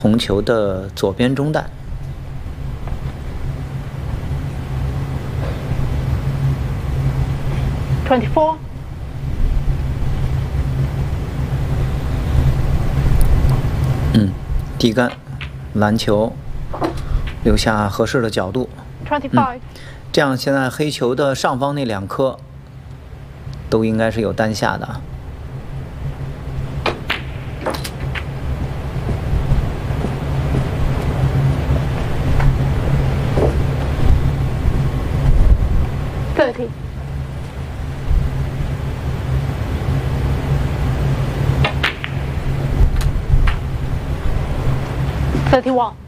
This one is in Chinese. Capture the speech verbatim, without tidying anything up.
红球的左边中弹。 twenty-four. 嗯，地杆，篮球，留下合适的角度。 twenty-five. 嗯，这样现在黑球的上方那两颗都应该是有单下的。 thirty. thirty-one.